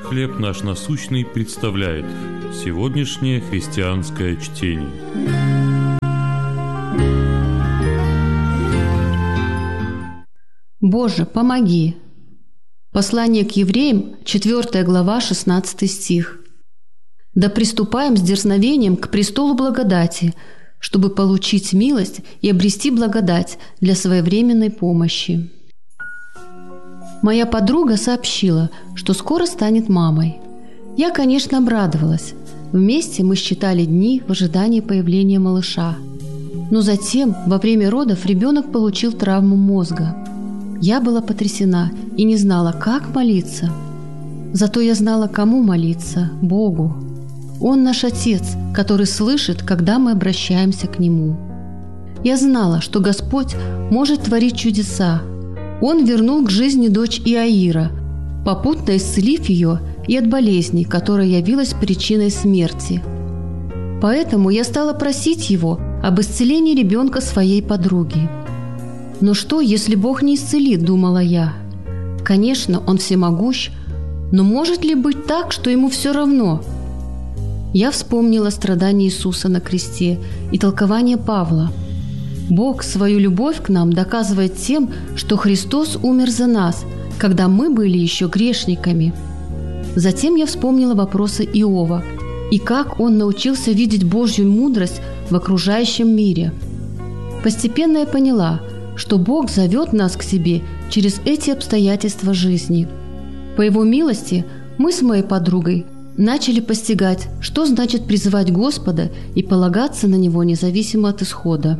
«Хлеб наш насущный» представляет сегодняшнее христианское чтение. Боже, помоги! Послание к евреям, 4 глава, 16 стих. «Да приступаем с дерзновением к престолу благодати, чтобы получить милость и обрести благодать для своевременной помощи». Моя подруга сообщила, что скоро станет мамой. Я, конечно, обрадовалась. Вместе мы считали дни в ожидании появления малыша. Но затем, во время родов, ребенок получил травму мозга. Я была потрясена и не знала, как молиться. Зато я знала, кому молиться – Богу. Он наш Отец, который слышит, когда мы обращаемся к Нему. Я знала, что Господь может творить чудеса. Он вернул к жизни дочь Иаира, попутно исцелив ее и от болезни, которая явилась причиной смерти. Поэтому я стала просить Его об исцелении ребенка своей подруги. Но что, если Бог не исцелит, думала я. Конечно, Он всемогущ, но может ли быть так, что Ему все равно? Я вспомнила страдания Иисуса на кресте и толкование Павла. Бог свою любовь к нам доказывает тем, что Христос умер за нас, когда мы были еще грешниками. Затем я вспомнила вопросы Иова и как он научился видеть Божью мудрость в окружающем мире. Постепенно я поняла, что Бог зовет нас к себе через эти обстоятельства жизни. По Его милости мы с моей подругой начали постигать, что значит призывать Господа и полагаться на Него независимо от исхода.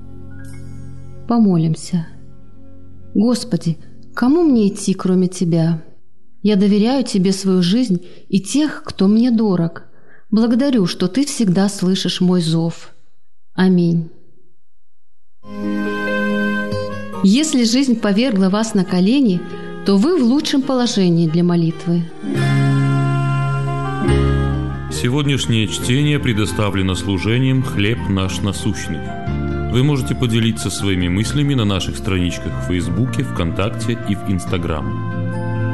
Помолимся. Господи, кому мне идти, кроме Тебя? Я доверяю Тебе свою жизнь и тех, кто мне дорог. Благодарю, что Ты всегда слышишь мой зов. Аминь. Если жизнь повергла вас на колени, то вы в лучшем положении для молитвы. Сегодняшнее чтение предоставлено служением «Хлеб наш насущный». Вы можете поделиться своими мыслями на наших страничках в Фейсбуке, ВКонтакте и в Инстаграм.